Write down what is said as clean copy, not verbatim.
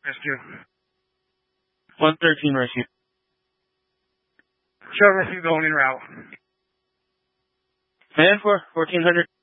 Rescue. 113 rescue. Show rescue going in route. Man for 1400.